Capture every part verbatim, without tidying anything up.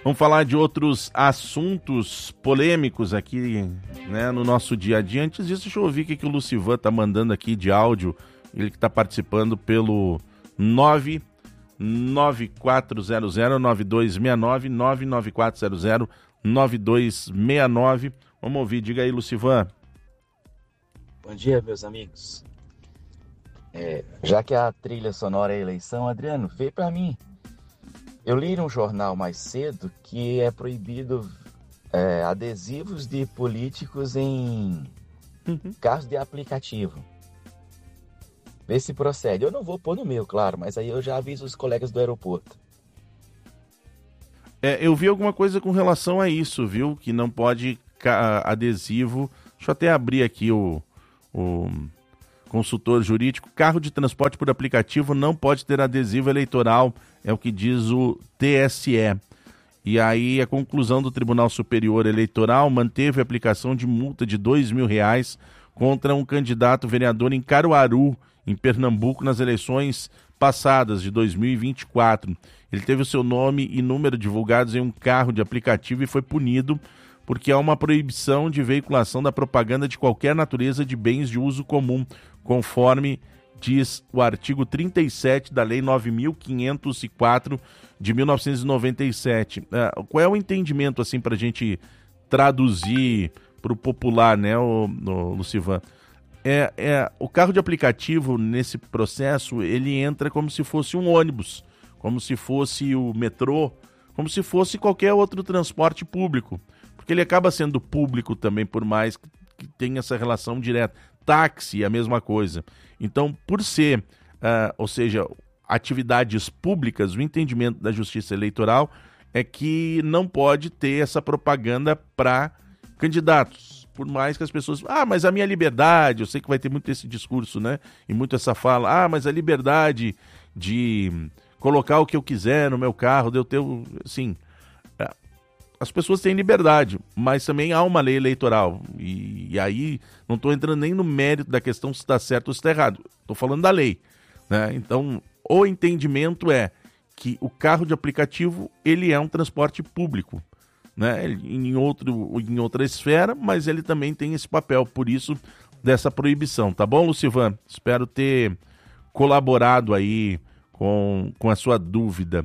Vamos falar de outros assuntos polêmicos aqui, né, no nosso dia a dia. Antes disso, deixa eu ouvir o que, que o Lucivan tá mandando aqui de áudio. Ele que está participando pelo nove nove quatro zero zero nove dois seis nove, nove nove quatro zero zero nove dois seis nove. Vamos ouvir, diga aí, Lucivan. Bom dia, meus amigos. É, já que a trilha sonora é a eleição, Adriano, veio para mim. Eu li num jornal mais cedo que é proibido é, adesivos de políticos em uhum. carros de aplicativo. Vê se procede. Eu não vou pôr no meu, claro, mas aí eu já aviso os colegas do aeroporto. É, eu vi alguma coisa com relação a isso, viu? Que não pode ca- adesivo. Deixa eu até abrir aqui o, o consultor jurídico. Carro de transporte por aplicativo não pode ter adesivo eleitoral, é o que diz o T S E. E aí a conclusão do Tribunal Superior Eleitoral manteve a aplicação de multa de dois mil reais contra um candidato vereador em Caruaru, em Pernambuco, nas eleições passadas de dois mil e vinte e quatro. Ele teve o seu nome e número divulgados em um carro de aplicativo e foi punido porque há uma proibição de veiculação da propaganda de qualquer natureza de bens de uso comum, conforme diz o artigo trinta e sete da Lei nove mil quinhentos e quatro de mil novecentos e noventa e sete. Uh, qual é o entendimento, assim, para a gente traduzir para o popular, né, o, o Lucivan? É, é, o carro de aplicativo, nesse processo, ele entra como se fosse um ônibus, como se fosse o metrô, como se fosse qualquer outro transporte público, porque ele acaba sendo público também, por mais que tenha essa relação direta. Táxi é a mesma coisa. Então, por ser, uh, ou seja, atividades públicas, o entendimento da Justiça Eleitoral é que não pode ter essa propaganda para candidatos. Por mais que as pessoas... Ah, mas a minha liberdade... Eu sei que vai ter muito esse discurso, né? E muito essa fala. Ah, mas a liberdade de colocar o que eu quiser no meu carro, de eu ter... Assim, as pessoas têm liberdade, mas também há uma lei eleitoral. E, e aí não estou entrando nem no mérito da questão se está certo ou se está errado. Estou falando da lei, né? Então, o entendimento é que o carro de aplicativo, ele é um transporte público, né? Em, outro, em outra esfera, mas ele também tem esse papel, por isso dessa proibição, tá bom, Lucivan? Espero ter colaborado aí com, com a sua dúvida.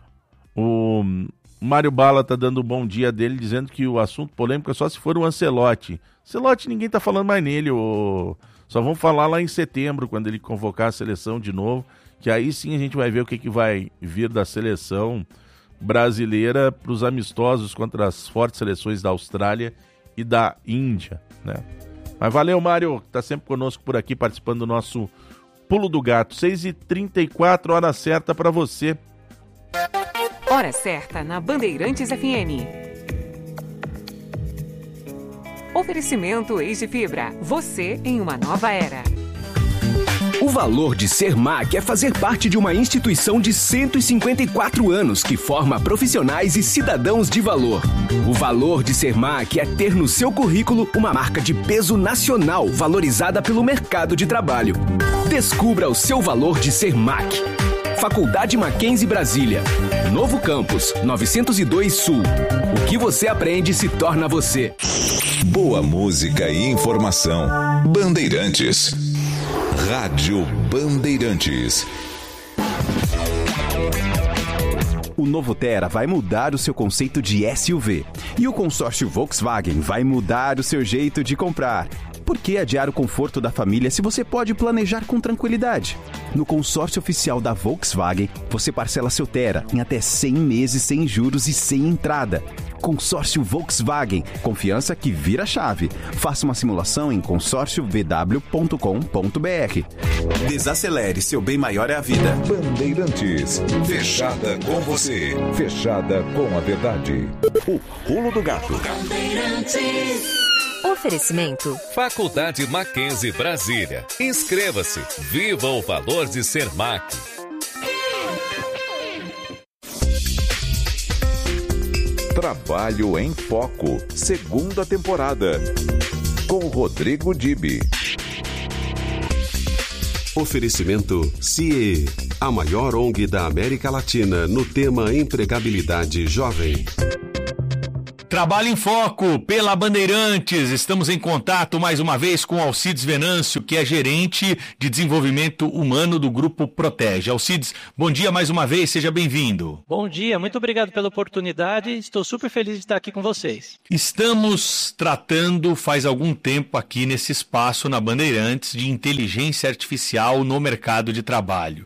O Mário Bala tá dando um bom dia dele, dizendo que o assunto polêmico é só se for o Ancelotti. Ancelotti ninguém tá falando mais nele, o... só vamos falar lá em setembro, quando ele convocar a seleção de novo, que aí sim a gente vai ver o que, que vai vir da seleção brasileira para os amistosos contra as fortes seleções da Austrália e da Índia, né? Mas valeu, Mário, que tá sempre conosco por aqui, participando do nosso Pulo do Gato. seis e trinta e quatro, hora certa para você. Hora certa na Bandeirantes F M. Oferecimento Eis de Fibra. Você em uma nova era. O valor de ser M A C é fazer parte de uma instituição de cento e cinquenta e quatro anos que forma profissionais e cidadãos de valor. O valor de ser M A C é ter no seu currículo uma marca de peso nacional valorizada pelo mercado de trabalho. Descubra o seu valor de ser M A C. Faculdade Mackenzie Brasília. Novo Campus, novecentos e dois Sul. O que você aprende se torna você. Boa música e informação. Bandeirantes. Rádio Bandeirantes. O novo Tera vai mudar o seu conceito de S U V. E o consórcio Volkswagen vai mudar o seu jeito de comprar. Por que adiar o conforto da família se você pode planejar com tranquilidade? No consórcio oficial da Volkswagen, você parcela seu Tera em até cem meses sem juros e sem entrada. Consórcio Volkswagen, confiança que vira chave. Faça uma simulação em consórcio v w ponto com ponto b r. Desacelere, seu bem maior é a vida. Bandeirantes, fechada com você, fechada com a verdade. O Pulo do Gato. Oferecimento Faculdade Mackenzie Brasília. Inscreva-se. Viva o valor de ser M A C. Trabalho em Foco, segunda temporada, com Rodrigo Dibi. Oferecimento C I E, a maior O N G da América Latina no tema empregabilidade jovem. Trabalho em Foco, pela Bandeirantes. Estamos em contato mais uma vez com Alcides Venâncio, que é gerente de desenvolvimento humano do Grupo Protege. Alcides, bom dia mais uma vez, seja bem-vindo. Bom dia, muito obrigado pela oportunidade. Estou super feliz de estar aqui com vocês. Estamos tratando faz algum tempo aqui nesse espaço na Bandeirantes de inteligência artificial no mercado de trabalho.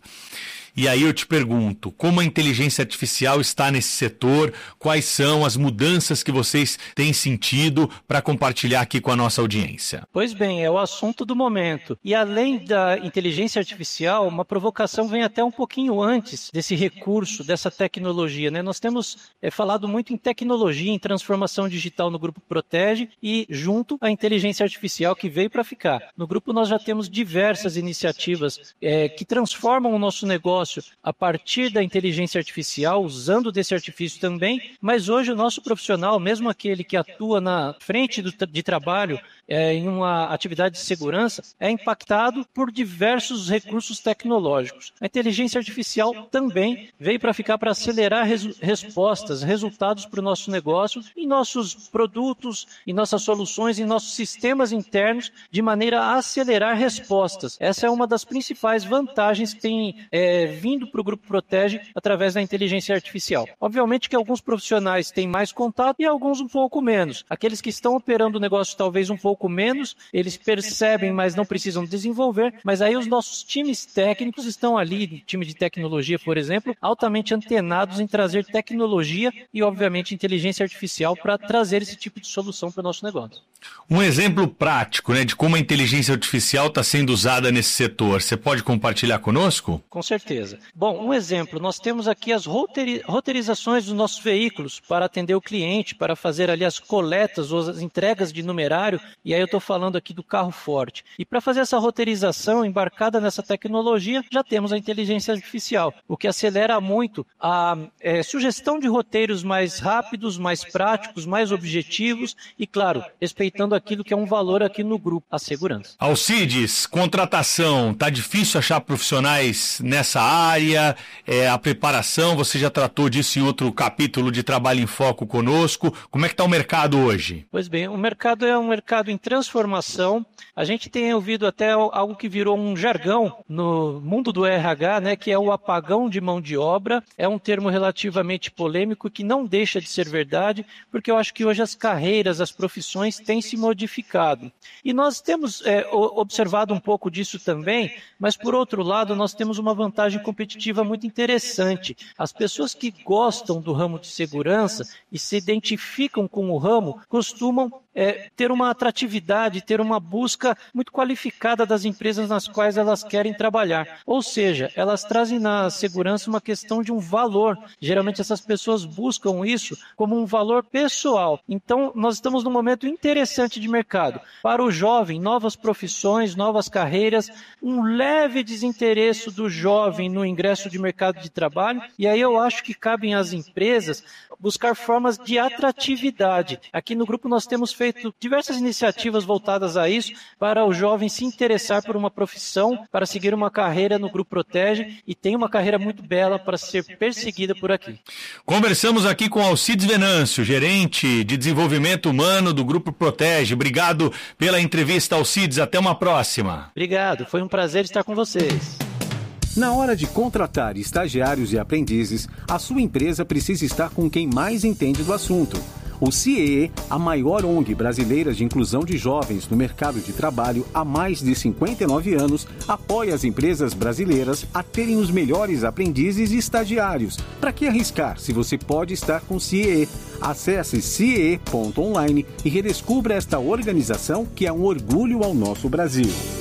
E aí eu te pergunto, como a inteligência artificial está nesse setor? Quais são as mudanças que vocês têm sentido para compartilhar aqui com a nossa audiência? Pois bem, é o assunto do momento. E além da inteligência artificial, uma provocação vem até um pouquinho antes desse recurso, dessa tecnologia, né? Nós temos é, falado muito em tecnologia, em transformação digital no Grupo Protege e junto à inteligência artificial que veio para ficar. No grupo nós já temos diversas iniciativas é, que transformam o nosso negócio a partir da inteligência artificial, usando desse artifício também, mas hoje o nosso profissional, mesmo aquele que atua na frente do, de trabalho é, em uma atividade de segurança, é impactado por diversos recursos tecnológicos. A inteligência artificial também veio para ficar para acelerar res, respostas, resultados para o nosso negócio, em nossos produtos, em nossas soluções, em nossos sistemas internos, de maneira a acelerar respostas. Essa é uma das principais vantagens que tem é, vindo para o Grupo Protege através da inteligência artificial. Obviamente que alguns profissionais têm mais contato e alguns um pouco menos. Aqueles que estão operando o negócio talvez um pouco menos, eles percebem, mas não precisam desenvolver, mas aí os nossos times técnicos estão ali, time de tecnologia, por exemplo, altamente antenados em trazer tecnologia e, obviamente, inteligência artificial para trazer esse tipo de solução para o nosso negócio. Um exemplo prático, né, de como a inteligência artificial está sendo usada nesse setor, você pode compartilhar conosco? Com certeza. Bom, um exemplo, nós temos aqui as roteiri- roteirizações dos nossos veículos para atender o cliente, para fazer ali as coletas ou as entregas de numerário, e aí eu estou falando aqui do carro forte. E para fazer essa roteirização embarcada nessa tecnologia, já temos a inteligência artificial, o que acelera muito a é, sugestão de roteiros mais rápidos, mais práticos, mais objetivos e, claro, respeitando aquilo que é um valor aqui no grupo, a segurança. Alcides, contratação, tá difícil achar profissionais nessa área, é, a preparação, você já tratou disso em outro capítulo de Trabalho em Foco conosco. Como é que está o mercado hoje? Pois bem, o mercado é um mercado em transformação. A gente tem ouvido até algo que virou um jargão no mundo do R H, né, que é o apagão de mão de obra. É um termo relativamente polêmico que não deixa de ser verdade, porque eu acho que hoje as carreiras, as profissões têm se modificado. E nós temos é, observado um pouco disso também, mas por outro lado nós temos uma vantagem competitiva muito interessante. As pessoas que gostam do ramo de segurança e se identificam com o ramo costumam é, ter uma atratividade, ter uma busca muito qualificada das empresas nas quais elas querem trabalhar. Ou seja, elas trazem na segurança uma questão de um valor. Geralmente essas pessoas buscam isso como um valor pessoal. Então, nós estamos num momento interessante de mercado. Para o jovem, novas profissões, novas carreiras, um leve desinteresse do jovem no ingresso de mercado de trabalho, e aí eu acho que cabem às empresas buscar formas de atratividade. Aqui no grupo nós temos feito diversas iniciativas voltadas a isso, para o jovem se interessar por uma profissão, para seguir uma carreira no Grupo Protege, e tem uma carreira muito bela para ser perseguida por aqui. Conversamos aqui com Alcides Venâncio, gerente de desenvolvimento humano do Grupo Protege. Obrigado pela entrevista, Alcides. Até uma próxima. Obrigado, foi um prazer estar com vocês. Na hora de contratar estagiários e aprendizes, a sua empresa precisa estar com quem mais entende do assunto. O C I E, a maior O N G brasileira de inclusão de jovens no mercado de trabalho há mais de cinquenta e nove anos, apoia as empresas brasileiras a terem os melhores aprendizes e estagiários. Para que arriscar se você pode estar com o C I E? Acesse C I E ponto online e redescubra esta organização que é um orgulho ao nosso Brasil.